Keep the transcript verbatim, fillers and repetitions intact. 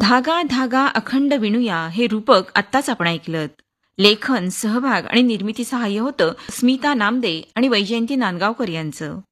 धागा धागा अखंड विणूया हे रूपक आत्ताच आपण ऐकलं. लेखन, सहभाग आणि निर्मिती सहाय्य होतं स्मिता नामदे आणि वैजयंती नांदगावकर यांचं.